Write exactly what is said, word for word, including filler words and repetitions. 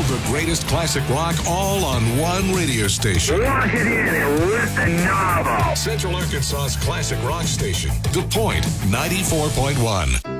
the greatest classic rock all on one radio station. Lock it in and lift the knob off. Central Arkansas's classic rock station, The Point ninety-four point one.